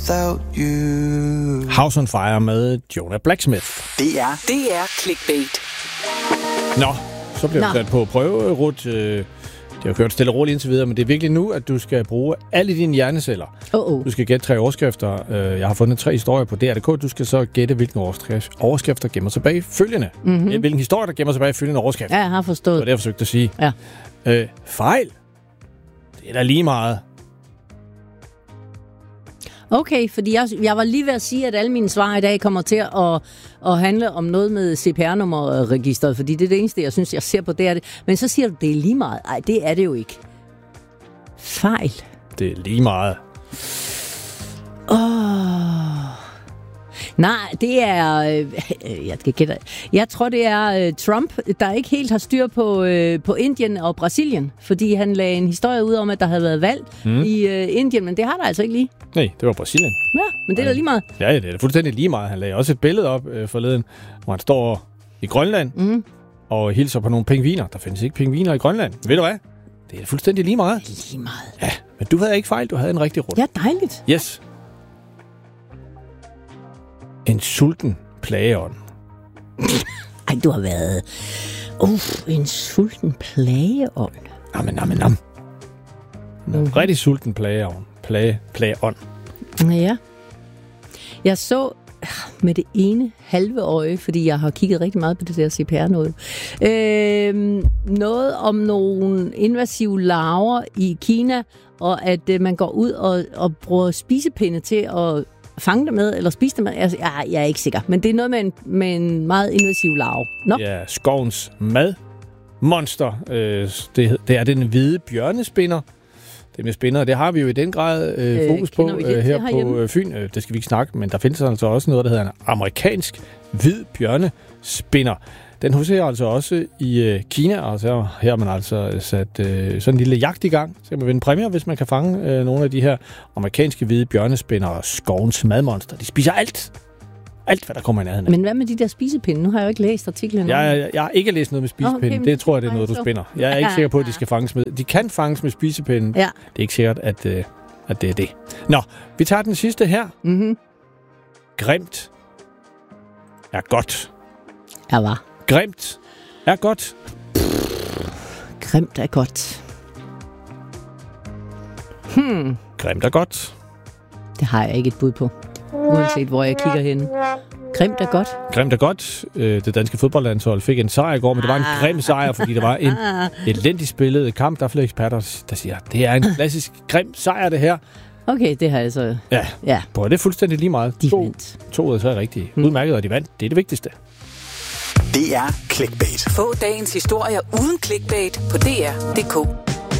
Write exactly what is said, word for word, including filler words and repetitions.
without you. House on Fire med Jonah Blacksmith. Det er Det er clickbait. Nå, så bliver du Nå. sat på prøve, Ruth. Det har kørt stille og roligt indtil videre, men det er virkelig nu, at du skal bruge alle dine hjerneceller. Oh, oh. Du skal gætte tre overskrifter. Jeg har fundet tre historier på D R punktum d k. Du skal så gætte, hvilken overskrifter gemmer sig bag følgende. Mm-hmm. Hvilken historie, der gemmer sig bag følgende overskrift. Ja, jeg har forstået. Det var det, jeg forsøgte at sige. Ja. Øh, fejl. Det er da lige meget. Okay, fordi jeg, jeg var lige ved at sige, at alle mine svar i dag kommer til at, at handle om noget med C P R-nummerregisteret, fordi det er det eneste, jeg synes, jeg ser på, det er det. Men så siger du, det er lige meget. Nej, det er det jo ikke. Fejl. Det er lige meget. Åh... Nej, det er... Øh, jeg skal gætte. Jeg tror, det er øh, Trump, der ikke helt har styr på, øh, på Indien og Brasilien, fordi han lagde en historie ud om, at der havde været valg mm. i øh, Indien, men det har der altså ikke lige. Nej, det var Brasilien. Ja, men det er da lige meget. Ja, det er fuldstændig lige meget. Han lagde også et billede op øh, forleden, hvor han står i Grønland Mm. og hilser på nogle pingviner. Der findes ikke pingviner i Grønland. Ved du hvad? Det er fuldstændig lige meget. Lige meget. Ja, men du havde ikke fejl. Du havde en rigtig runde. Ja, dejligt. Yes. En sulten plageånd. Ej, du har været... Uff, en sulten plageånd. Jamen, jamen, jamen. En Mhm. rigtig sulten plageånd. Plage, plageånd. Ja. Jeg så med det ene halve øje, fordi jeg har kigget rigtig meget på det der C P R noget. Øh, noget om nogle invasive larver i Kina, og at øh, man går ud og, og bruger spisepinde til at fange dem med, eller spise dem med. Altså, jeg, jeg er ikke sikker, men det er noget med en, med en meget invasiv larve. Nå? Ja, skovens madmonster. Øh, det, det er den hvide bjørnespinder. Det med spindere, det har vi jo i den grad øh, fokus Øh, på kender vi det øh, her til herhjemme? på øh, Fyn. Øh, det skal vi ikke snakke, men der findes altså også noget, der hedder en amerikansk hvid bjørnespinder. Den huserer altså også i øh, Kina, og så her har man altså sat øh, sådan en lille jagt i gang. Så kan man vinde præmier, hvis man kan fange øh, nogle af de her amerikanske hvide bjørnespinder og skovens madmonster. De spiser alt. Alt, hvad der kommer i nærheden af. Men hvad med de der spisepinde? Nu har jeg jo ikke læst artiklen. Jeg, jeg, jeg har ikke læst noget med spisepinde. Okay, men det tror jeg, det er det noget, du så. spinder. Jeg er ikke sikker på, at de skal fanges med. De kan fanges med spisepinde. Ja. Det er ikke sikkert, at, øh, at det er det. Nå, vi tager den sidste her. Mm-hmm. Grimt er godt. Jeg var. Grimt er godt. Grimt er godt. Hmm. Grimt er godt. Det har jeg ikke et bud på. Uanset hvor jeg kigger hen. Grimt er godt. Grimt er godt. Øh, Det danske fodboldlandshold fik en sejr i går, men det var en grim sejr, fordi det var en elendig spillet kamp. Der er flere eksperter, der siger, det er en klassisk grim sejr, det her. Okay, det har jeg så... Ja, Ja, på det er fuldstændig lige meget. de To, vandt. to ud af tre rigtige. Udmærket, og de vandt. Det er det vigtigste. Det er clickbait. Få dagens historier uden clickbait på D R punktum d k.